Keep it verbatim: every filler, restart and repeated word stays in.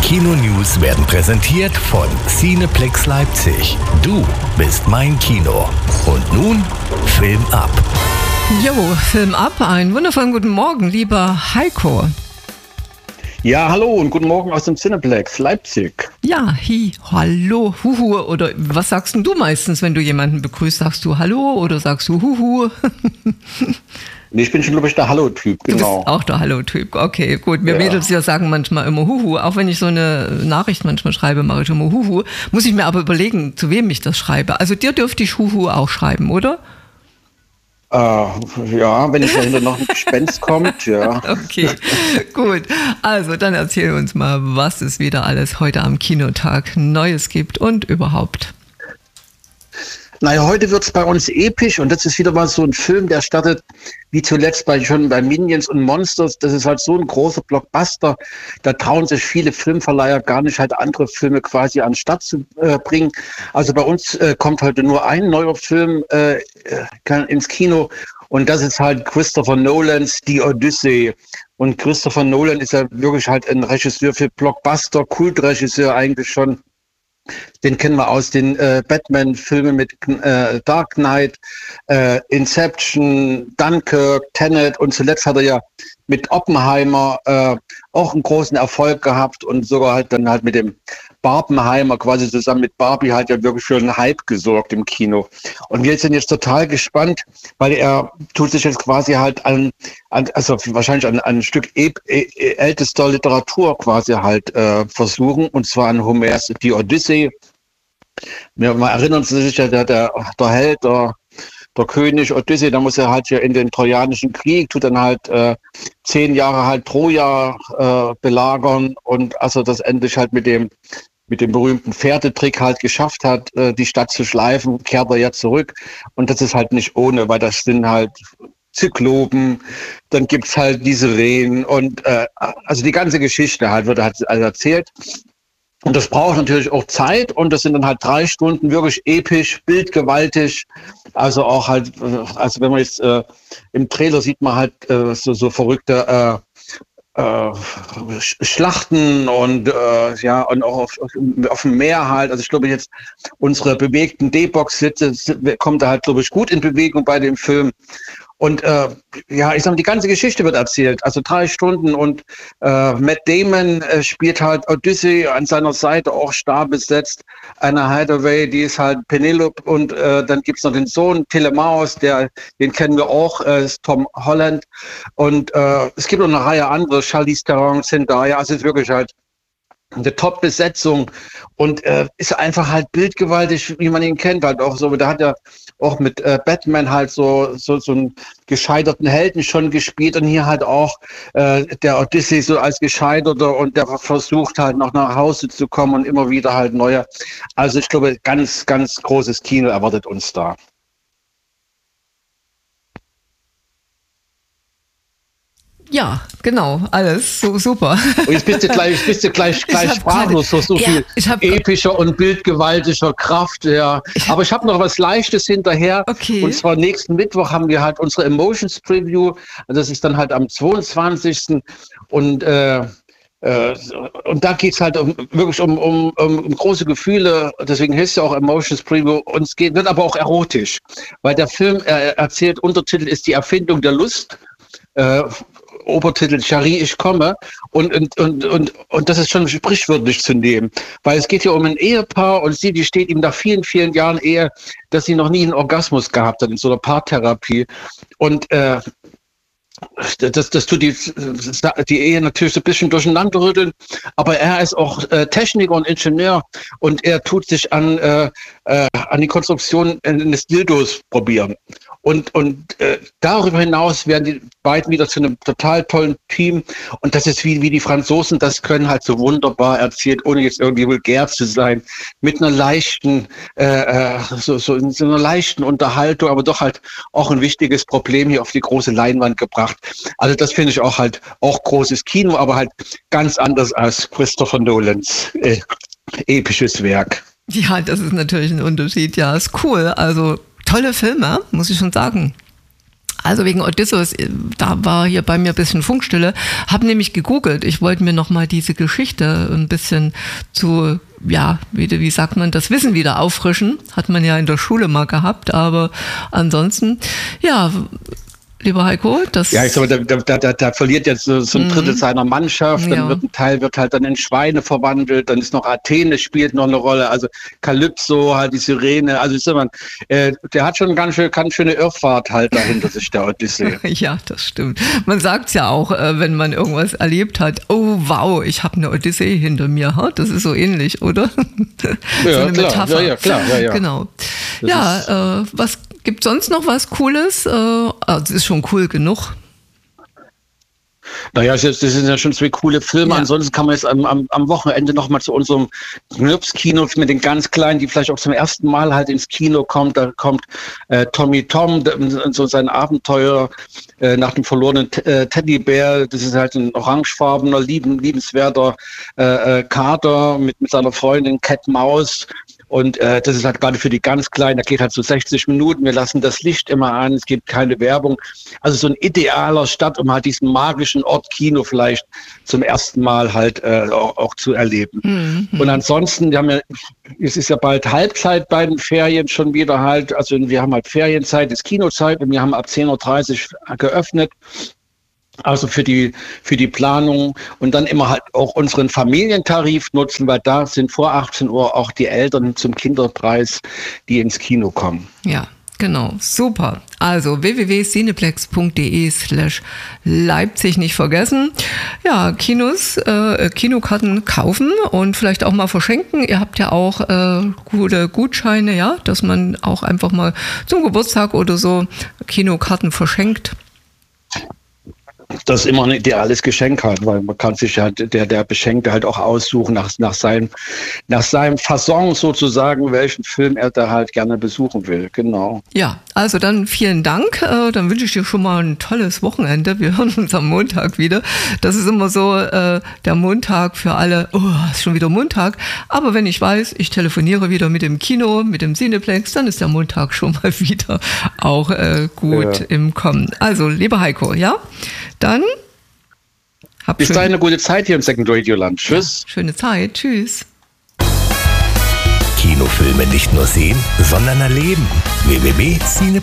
Kino-News werden präsentiert von Cineplex Leipzig. Du bist mein Kino. Und nun Film ab. Jo, Film ab. Einen wundervollen guten Morgen, lieber Heiko. Ja, hallo und guten Morgen aus dem Cineplex Leipzig. Ja, hi, hallo, huhu. Oder was sagst denn du meistens, wenn du jemanden begrüßt? Sagst du Hallo oder sagst du Huhu? Nee, ich bin schon, glaube ich, der Hallo-Typ, genau. Du bist auch der Hallo-Typ, okay, gut. Wir Ja. Mädels ja sagen manchmal immer Huhu. Auch wenn ich so eine Nachricht manchmal schreibe, mache ich immer Huhu. Muss ich mir aber überlegen, zu wem ich das schreibe. Also dir dürfte ich Huhu auch schreiben, oder? Äh, ja, wenn nicht dahinter noch ein Gespenst kommt, ja. Okay, gut. Also dann erzähl uns mal, was es wieder alles heute am Kinotag Neues gibt und überhaupt. Naja, heute wird's bei uns episch und das ist wieder mal so ein Film, der startet wie zuletzt bei schon bei Minions und Monsters. Das ist halt so ein großer Blockbuster. Da trauen sich viele Filmverleiher gar nicht, halt andere Filme quasi an den Start zu äh, bringen. Also bei uns äh, kommt heute nur ein neuer Film äh, kann ins Kino und das ist halt Christopher Nolans Die Odyssee. Und Christopher Nolan ist ja wirklich halt ein Regisseur für Blockbuster, Kultregisseur eigentlich schon. Den kennen wir aus den äh, Batman-Filmen mit äh, Dark Knight, äh, Inception, Dunkirk, Tenet und zuletzt hat er ja mit Oppenheimer äh, auch einen großen Erfolg gehabt und sogar halt dann halt mit dem Barbenheimer quasi zusammen mit Barbie halt ja wirklich für einen Hype gesorgt im Kino. Und wir sind jetzt total gespannt, weil er tut sich jetzt quasi halt an, an also wahrscheinlich an, an ein Stück e e ältester Literatur quasi halt äh, versuchen, und zwar an Homers Die Odyssee. Wir ja, erinnern sich ja, der, der, der Held, der, der König Odyssee, da muss er halt ja in den Trojanischen Krieg, tut dann halt äh, zehn Jahre halt Troja äh, belagern und also das endlich halt mit dem mit dem berühmten Pferdetrick halt geschafft hat, äh, die Stadt zu schleifen, kehrt er ja zurück. Und das ist halt nicht ohne, weil das sind halt Zyklopen, dann gibt's halt diese Rehen und äh, also die ganze Geschichte halt wird halt also erzählt. Und das braucht natürlich auch Zeit und das sind dann halt drei Stunden wirklich episch, bildgewaltig. Also auch halt, also wenn man jetzt äh, im Trailer sieht man halt äh, so, so verrückte äh, äh, Schlachten und äh, ja und auch auf, auf, auf dem Meer halt. Also ich glaube jetzt unsere bewegten D-Box-Sitze kommt da halt, glaube ich, gut in Bewegung bei dem Film. Und äh, ja, ich sag mal, die ganze Geschichte wird erzählt, also drei Stunden und äh, Matt Damon äh, spielt halt Odyssey, an seiner Seite auch starr besetzt. Anna Hathaway, die ist halt Penelope und äh, dann gibt's noch den Sohn Telemaus, der, den kennen wir auch, äh, ist Tom Holland. Und äh, es gibt noch eine Reihe andere, Charlize Theron, Zendaya, also es ist wirklich halt eine Top-Besetzung und äh, ist einfach halt bildgewaltig, wie man ihn kennt, halt auch so. Da hat er auch mit äh, Batman halt so, so so einen gescheiterten Helden schon gespielt und hier halt auch äh, der Odyssey so als Gescheiterter und der versucht halt noch nach Hause zu kommen und immer wieder halt neue. Also ich glaube, ganz, ganz großes Kino erwartet uns da. Ja, genau, alles so super. Und jetzt bist du gleich, bist du gleich, gleich sprachlos, so, so ja, viel epischer und bildgewaltiger Kraft. Ja. Aber ich habe noch was Leichtes hinterher. Okay. Und zwar nächsten Mittwoch haben wir halt unsere Emotions Preview. Das ist dann halt am zweiundzwanzigsten Und äh, äh, und da geht's halt um, wirklich um, um, um große Gefühle. Deswegen heißt es ja auch Emotions Preview. Und es geht, wird aber auch erotisch, weil der Film äh, erzählt, Untertitel ist die Erfindung der Lust. Äh, Obertitel Cherie, ich komme und, und, und, und, und das ist schon sprichwörtlich zu nehmen, weil es geht ja um ein Ehepaar und sie, die steht ihm nach vielen, vielen Jahren Ehe, dass sie noch nie einen Orgasmus gehabt hat in so einer Paartherapie und äh, das, das tut die, die Ehe natürlich so ein bisschen durcheinander rütteln, aber er ist auch äh, Techniker und Ingenieur und er tut sich an, äh, äh, an die Konstruktion eines Dildos probieren. Und, und äh, darüber hinaus werden die beiden wieder zu einem total tollen Team. Und das ist wie, wie die Franzosen das können, halt so wunderbar erzählt, ohne jetzt irgendwie vulgär zu sein, mit einer leichten, äh, so, so, so einer leichten Unterhaltung, aber doch halt auch ein wichtiges Problem hier auf die große Leinwand gebracht. Also das finde ich auch halt auch großes Kino, aber halt ganz anders als Christopher Nolans äh, episches Werk. Ja, das ist natürlich ein Unterschied. Ja, ist cool. Also tolle Filme, muss ich schon sagen. Also wegen Odysseus, da war hier bei mir ein bisschen Funkstille. Habe nämlich gegoogelt. Ich wollte mir nochmal diese Geschichte ein bisschen zu, ja, wie, wie sagt man, das Wissen wieder auffrischen. Hat man ja in der Schule mal gehabt. Aber ansonsten, ja, lieber Heiko, das... Ja, ich sag mal, da, da, da, da verliert jetzt so, so ein Drittel mhm. seiner Mannschaft, dann ja. wird ein Teil wird halt dann in Schweine verwandelt, dann ist noch Athene, spielt noch eine Rolle, also Kalypso, halt die Sirene, also ich sag mal, äh, der hat schon eine ganz, schön, ganz schöne Irrfahrt halt dahinter sich, der Odyssee. Ja, das stimmt. Man sagt's ja auch, äh, wenn man irgendwas erlebt hat, oh wow, ich habe eine Odyssee hinter mir, ha? Das ist so ähnlich, oder? So ja, eine klar. Metapher. Ja, ja, klar, ja, ja. Genau. Das ja, äh, was gibt sonst noch was Cooles? Äh, das ist schon cool genug. Naja, das sind ja schon zwei coole Filme. Ja. Ansonsten kann man jetzt am, am, am Wochenende nochmal zu unserem Knirps-Kino mit den ganz Kleinen, die vielleicht auch zum ersten Mal halt ins Kino kommt. Da kommt äh, Tommy Tom, so sein Abenteuer äh, nach dem verlorenen T- äh, Teddybär. Das ist halt ein orangefarbener, lieben, liebenswerter äh, äh, Kater mit, mit seiner Freundin Cat Maus. Und äh, das ist halt gerade für die ganz Kleinen, da geht halt so sechzig Minuten, wir lassen das Licht immer an, es gibt keine Werbung. Also so ein idealer Start, um halt diesen magischen Ort Kino vielleicht zum ersten Mal halt äh, auch, auch zu erleben. Mhm. Und ansonsten, wir haben ja, es ist ja bald Halbzeit bei den Ferien schon wieder halt, also wir haben halt Ferienzeit, ist Kinozeit und wir haben ab zehn Uhr dreißig geöffnet. Also für die, für die Planung und dann immer halt auch unseren Familientarif nutzen, weil da sind vor achtzehn Uhr auch die Eltern zum Kinderpreis, die ins Kino kommen. Ja, genau. Super. Also w w w punkt cineplex punkt d e slash Leipzig nicht vergessen. Ja, Kinos, äh, Kinokarten kaufen und vielleicht auch mal verschenken. Ihr habt ja auch äh, gute Gutscheine, ja, dass man auch einfach mal zum Geburtstag oder so Kinokarten verschenkt. Das immer ein ideales Geschenk hat, weil man kann sich ja der, der Beschenkte halt auch aussuchen nach, nach seinem, nach seinem Fasson sozusagen, welchen Film er da halt gerne besuchen will. Genau. Ja, also dann vielen Dank. Äh, dann wünsche ich dir schon mal ein tolles Wochenende. Wir hören uns am Montag wieder. Das ist immer so äh, der Montag für alle. Oh, ist schon wieder Montag. Aber wenn ich weiß, ich telefoniere wieder mit dem Kino, mit dem Cineplex, dann ist der Montag schon mal wieder auch äh, gut ja. im Kommen. Also, lieber Heiko, ja? Dann hab bis dahin eine gute Zeit hier im Second Radio Land. Tschüss. Ja, schöne Zeit. Tschüss. Kinofilme nicht nur sehen, sondern erleben. w w w punkt cineplex